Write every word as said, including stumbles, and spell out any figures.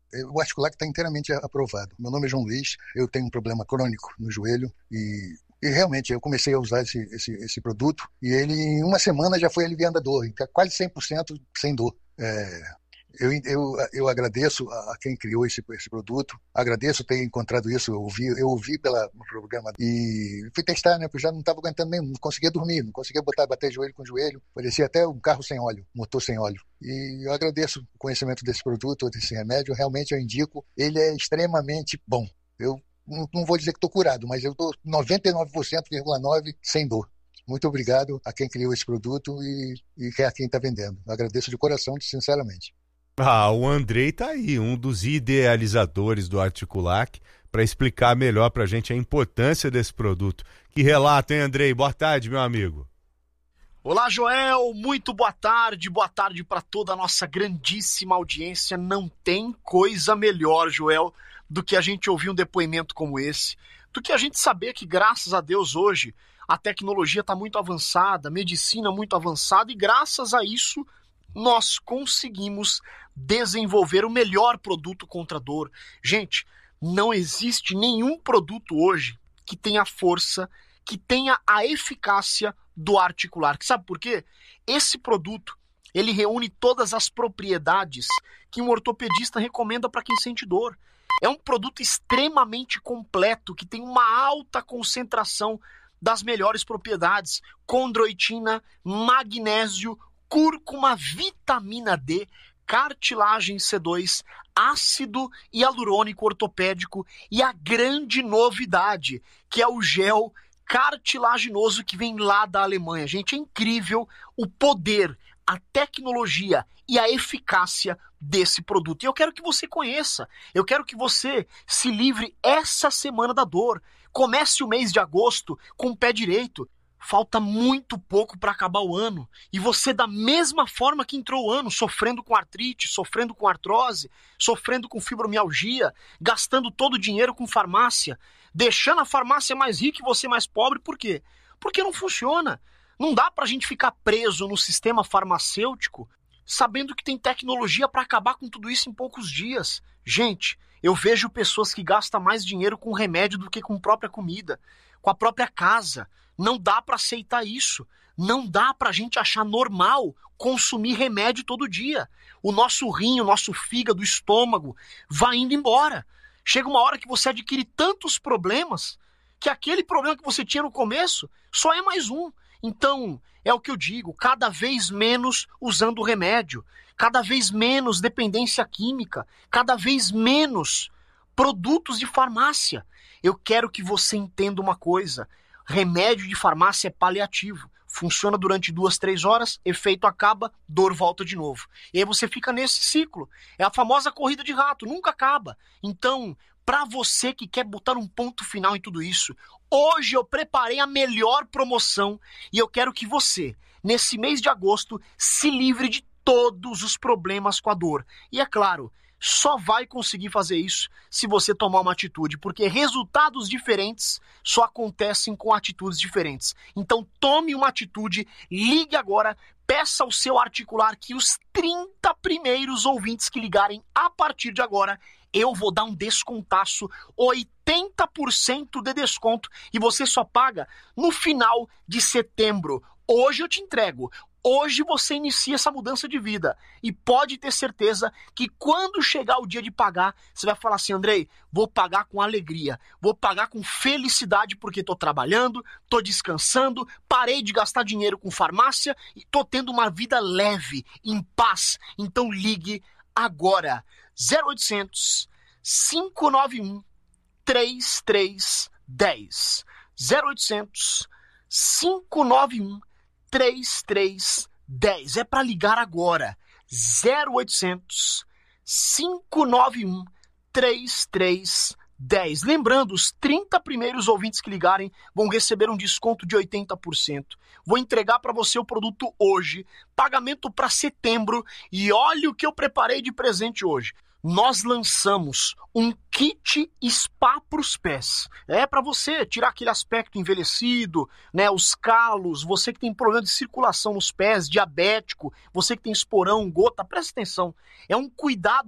o Articulac está inteiramente aprovado. Meu nome é João Luiz, eu tenho um problema crônico no joelho e, e realmente eu comecei a usar esse, esse, esse produto e ele em uma semana já foi aliviando a dor, então, quase cem por cento sem dor. É, eu, eu, eu agradeço a quem criou esse, esse produto, agradeço ter encontrado isso, eu ouvi, eu ouvi pelo programa e fui testar, né, porque eu já não estava aguentando mesmo, não conseguia dormir, não conseguia botar, bater joelho com joelho, parecia até um carro sem óleo, motor sem óleo. E eu agradeço o conhecimento desse produto, desse remédio, realmente eu indico, ele é extremamente bom. Eu não, não vou dizer que estou curado, mas eu estou noventa e nove vírgula nove por cento sem dor. Muito obrigado a quem criou esse produto e, e a quem está vendendo. Eu agradeço de coração, sinceramente. Ah, o Andrei tá aí, um dos idealizadores do Articulac, para explicar melhor para a gente a importância desse produto. Que relato, hein, Andrei? Boa tarde, meu amigo. Olá, Joel, muito boa tarde, boa tarde para toda a nossa grandíssima audiência. Não tem coisa melhor, Joel, do que a gente ouvir um depoimento como esse, do que a gente saber que, graças a Deus, hoje a tecnologia está muito avançada, a medicina muito avançada, e graças a isso nós conseguimos desenvolver o melhor produto contra a dor. Gente, não existe nenhum produto hoje que tenha força, que tenha a eficácia do Articulac. Sabe por quê? Esse produto, ele reúne todas as propriedades que um ortopedista recomenda para quem sente dor. É um produto extremamente completo, que tem uma alta concentração das melhores propriedades: condroitina, magnésio, cúrcuma, vitamina D, cartilagem C dois, ácido hialurônico ortopédico e a grande novidade, que é o gel cartilaginoso que vem lá da Alemanha. Gente, é incrível o poder, a tecnologia e a eficácia desse produto. E eu quero que você conheça, eu quero que você se livre essa semana da dor. Comece o mês de agosto com o pé direito. Falta muito pouco para acabar o ano. E você, da mesma forma que entrou o ano, sofrendo com artrite, sofrendo com artrose, sofrendo com fibromialgia, gastando todo o dinheiro com farmácia, deixando a farmácia mais rica e você mais pobre. Por quê? Porque não funciona. Não dá para a gente ficar preso no sistema farmacêutico sabendo que tem tecnologia para acabar com tudo isso em poucos dias. Gente, eu vejo pessoas que gastam mais dinheiro com remédio do que com própria comida, com a própria casa. Não dá para aceitar isso. Não dá para a gente achar normal consumir remédio todo dia. O nosso rim, o nosso fígado, o estômago vai indo embora. Chega uma hora que você adquire tantos problemas que aquele problema que você tinha no começo só é mais um. Então, é o que eu digo, cada vez menos usando remédio, cada vez menos dependência química, cada vez menos produtos de farmácia. Eu quero que você entenda uma coisa: remédio de farmácia é paliativo. Funciona durante duas, três horas, efeito acaba, dor volta de novo. E aí você fica nesse ciclo. É a famosa corrida de rato, nunca acaba. Então, para você que quer botar um ponto final em tudo isso, hoje eu preparei a melhor promoção e eu quero que você, nesse mês de agosto, se livre de todos os problemas com a dor. E é claro, só vai conseguir fazer isso se você tomar uma atitude, porque resultados diferentes só acontecem com atitudes diferentes. Então tome uma atitude, ligue agora, peça ao seu Articulac que os trinta primeiros ouvintes que ligarem a partir de agora, eu vou dar um descontaço, oitenta por cento de desconto, e você só paga no final de setembro. Hoje eu te entrego. Hoje você inicia essa mudança de vida e pode ter certeza que quando chegar o dia de pagar, você vai falar assim: Andrei, vou pagar com alegria, vou pagar com felicidade porque estou trabalhando, estou descansando, parei de gastar dinheiro com farmácia e estou tendo uma vida leve, em paz. Então ligue agora, zero oitocentos, cinco nove um, três três um zero, zero oitocentos, cinco nove um, três três um zero. É para ligar agora. zero oitocentos, cinco nove um, três três um zero. Lembrando, os trinta primeiros ouvintes que ligarem vão receber um desconto de oitenta por cento. Vou entregar para você o produto hoje, pagamento para setembro, e olha o que eu preparei de presente hoje. Nós lançamos um kit spa para os pés. É para você tirar aquele aspecto envelhecido, né, os calos, você que tem problema de circulação nos pés, diabético, você que tem esporão, gota, presta atenção. É um cuidado